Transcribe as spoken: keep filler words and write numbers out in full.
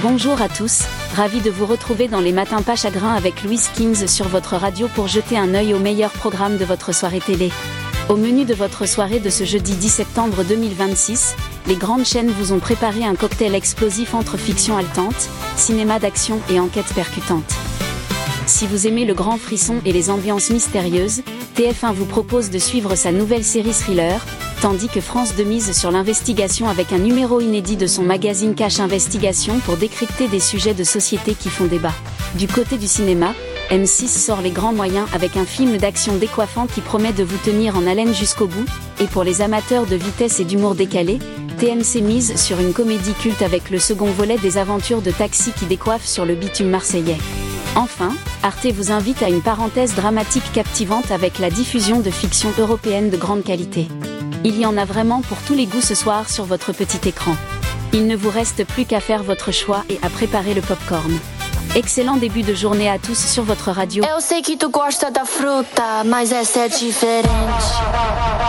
Bonjour à tous, ravi de vous retrouver dans les matins pas chagrins avec Louise Kings sur votre radio pour jeter un œil au meilleur programme de votre soirée télé. Au menu de votre soirée de ce jeudi dix septembre deux mille vingt-six, les grandes chaînes vous ont préparé un cocktail explosif entre fiction haletante, cinéma d'action et enquête percutante. Si vous aimez le grand frisson et les ambiances mystérieuses, T F un vous propose de suivre sa nouvelle série thriller, tandis que France deux mise sur l'investigation avec un numéro inédit de son magazine Cache Investigation pour décrypter des sujets de société qui font débat. Du côté du cinéma, M six sort les grands moyens avec un film d'action décoiffant qui promet de vous tenir en haleine jusqu'au bout, et pour les amateurs de vitesse et d'humour décalé, T M C mise sur une comédie culte avec le second volet des aventures de Taxi qui décoiffe sur le bitume marseillais. Enfin, Arte vous invite à une parenthèse dramatique captivante avec la diffusion de fiction européenne de grande qualité. Il y en a vraiment pour tous les goûts ce soir sur votre petit écran. Il ne vous reste plus qu'à faire votre choix et à préparer le popcorn. Excellent début de journée à tous sur votre radio. Eu sei que tu gosta da fruta, mas essa é diferente.